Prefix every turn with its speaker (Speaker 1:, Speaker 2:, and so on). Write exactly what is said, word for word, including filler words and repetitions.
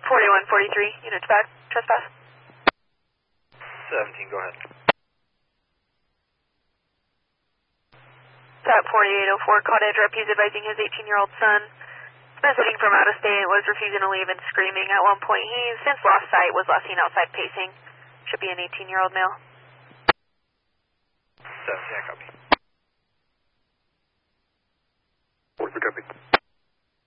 Speaker 1: forty-one forty-three, units back, trespass.
Speaker 2: seventeen, go ahead.
Speaker 1: Stop forty-eight oh four, cottage rep, he's advising his eighteen-year-old son. Visiting from out of state, was refusing to leave and screaming. At one point, he since lost sight, was last seen outside pacing. Should be an eighteen-year-old male.
Speaker 2: seventeen, I copy.